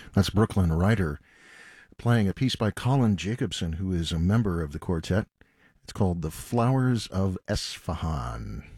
That's Brooklyn Rider playing a piece by Colin Jacobson, who is a member of the quartet. It's called The Flowers of Esfahan.